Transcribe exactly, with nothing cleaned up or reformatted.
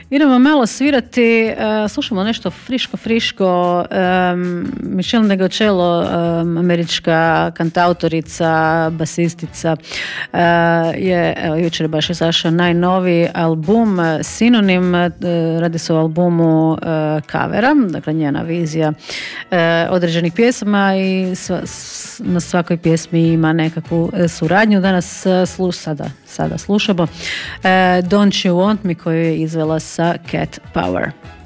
Idemo malo svirati, uh, slušamo nešto friško, friško. Um, Michelle Negocello, um, američka kantautorica, basistica, uh, je, evo, jučer je baš izašao najnoviji album Sinonim, uh, radi se o albumu uh, covera, dakle njena vizija uh, određenih pjesama i sva, s, na svakoj pjesmi ima nekakvu uh, suradnju. Danas uh, slu, sada, sada slušamo uh, Don't You Want Me koju je izvela sa Cat Power.